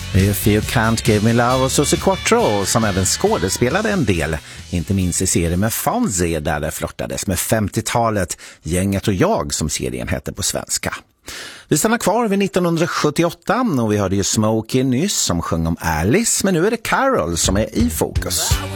If You Can't Give Me Love och Susie Quattro som även skådespelade en del, inte minst i serien med Fonzie där det flottades med 50-talet, Gänget och jag som serien hette på svenska. Vi stannar kvar vid 1978 och vi hörde ju Smokey nyss som sjöng om Alice, men nu är det Carol som är i fokus.